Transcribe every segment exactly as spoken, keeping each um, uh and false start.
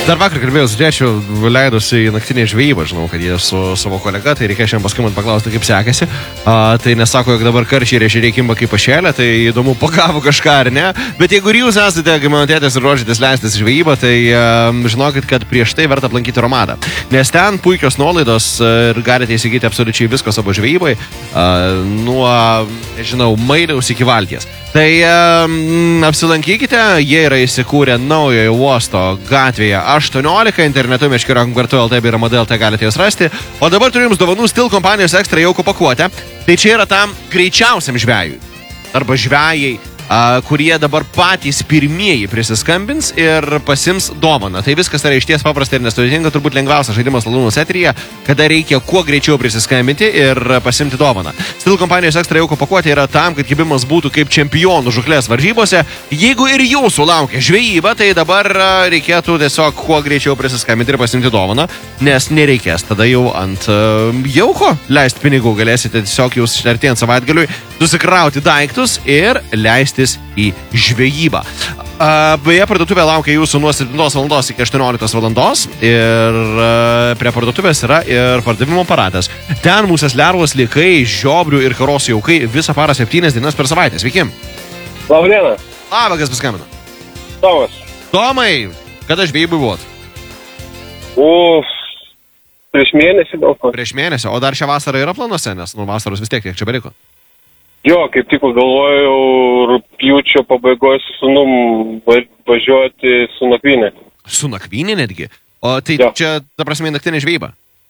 Dar vakar kalbėjau su tėčiu, leidusi į naktinę žvejybą, žinau, kad jie su savo kolega, tai reikia šiandien paskambant paklausti, kaip sekasi. A, tai nesako, jog dabar karčiai režiai kimba kaip pašėlė, tai įdomu, pagavo kažką ar ne. Bet jeigu ir jūs esate, kai mano tėtis ir ruošitės leistis žvejybą, tai a, žinokit, kad prieš tai verta aplankyti Romadą. Nes ten puikios nuolaidos ir galite įsigyti absoliučiai visko savo žvejybai, a, nuo, nežinau, mailiaus iki valties. Tai um, apsilankykite, jie yra įsikūrę naujojo uosto gatvėje aštuoniolika, internetu meškeriokam kartu L T bei Ramada L T galite jūs rasti. O dabar turiu jums dovanų Stil kompanijos ekstra jauko pakuotę. Tai čia yra tam greičiausiam žvejui arba žvejai, a, kurie dabar patys pirmieji prisiskambins ir pasims dovaną. Tai viskas yra išties paprasta ir nesudėtinga, turbūt lengviausias žaidimas Lalūnos eteryje, kada reikia kuo greičiau prisiskambinti ir pasimti dovaną. Stil kompanijos ekstra jauko pakuotė yra tam, kad kibimas būtų kaip čempionų žuklės varžybose. Jeigu ir jūsų laukia žvejyba, tai dabar reikėtų tiesiog kuo greičiau prisiskambinti ir pasimti dovaną, nes nereikės tada jau ant uh, jauko leisti pinigų. Galėsite tiesiog jūs artėjant savaitgaliui susikrauti daiktus ir leisti į žvejybą. Uh, beje, parduotuvė laukia jūsų nuo septintos valandos iki aštuonioliktos valandos ir uh, prie parduotuvės yra ir pardavimo aparatas. Ten musės lervos, likai, žiobrių ir karosų jaukai visą parą septynias dienas per savaitę. Sveiki. Labą dieną. Labą, kas paskambino? Tomas. Tomai, kada žvejybai buvot? O, prieš mėnesį daug ko. Prieš mėnesį, o dar šią vasarą yra planuose, nes nuo vasaros vis tiek tiek čia beriko. Jo, kaip tik galvojau rugpjūčio pabaigoje su sunum važiuoti su nakvynė. Su nakvynė netgi? O tai jo. Čia, ta prasme, naktinė žvejyba?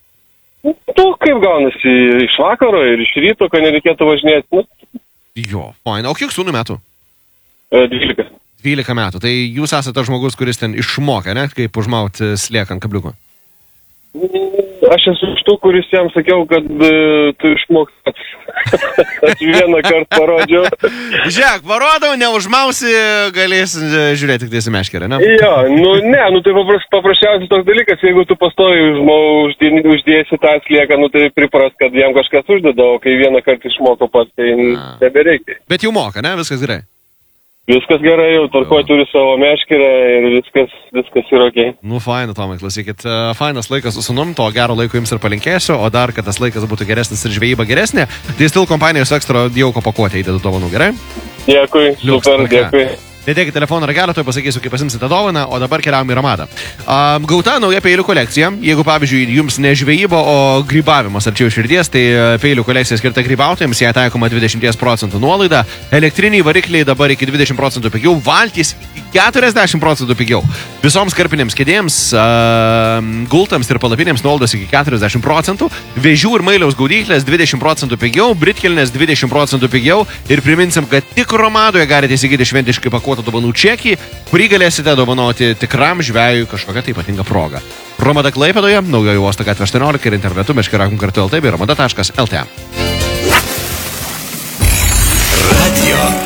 Tu kaip gaunasi iš vakaro ir iš ryto, kad nereikėtų važinėti? Nu, jo, fine. O kiek sūnų metų? dvylika. dvylika metų. Tai jūs esate žmogus, kuris ten išmokė, ne? Kaip užmauti slieką ant kabliuko. Aš esu iš tų, kuris jam sakiau, kad uh, tu išmoks pats. Aš vieną kartą parodžiau. Žiūrėk, parodau, neužmausi, galės žiūrėti tik tai su meškerė, ne? Jo, nu ne, nu tai papras, paprasčiausias toks dalykas, jeigu tu pastoji uždė, uždėsi tą slieką, nu tai pripras, kad jam kažkas uždeda, o kai vieną kartą išmoko pats, tai nebereikia. Bet jau moka, ne? Viskas gerai. Viskas gerai, jau tarkoj turi savo meškerę ir viskas, viskas yra okei. Okay. Nu, faina, Tomai, klausykit. Fainas laikas su sūnum, to gero laiko jums ir palinkėsiu, o dar, kad tas laikas būtų geresnis ir žvejyba geresnė, tai Stil kompanijos ekstra jauko pakuotė įdedu dovanų, gerai? Dėkui, Liuks, super, tvarka. dėkui. Nedėkit telefoną ragelio, tai pasakysiu, kaip pasimsite dovaną, o dabar keliaujame į Ramadą. Um, gauta nauja peilių kolekcija. Jeigu, pavyzdžiui, jums ne žvejyba, o grybavimas arčiau širdies, tai peilių kolekcija skirta grybautojams, jai taikoma dvidešimt procentų nuolaida. Elektriniai varikliai dabar iki dvidešimt procentų pigiau, valtys iki keturiasdešimt procentų pigiau. Visoms karpinėms kėdėms, um, gultams ir palapinėms nuolaidos iki keturiasdešimt procentų. Vėžių ir mailiaus gaudyklės dvidešimt procentų pigiau, britkelnės dvidešimt procentų pigiau. Ir priminsim, kad tik Romadoje galite įsigyti šventiškai pakuotą dovanų čekį, kurį galėsite dovanoti tikram žvejui kažkokią tai ypatingą progą. Ramada Klaipėdoje, naujojo uosto gatvė aštuoniolika ir internetu meškeriokam kartu L T bei ramada taškas L T.